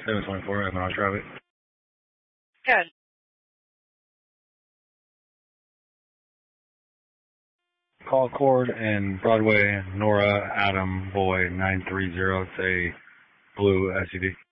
724, I'm on traffic. Good. Concord and Broadway, Nora, Adam, Boy, 930. It's a blue SUV.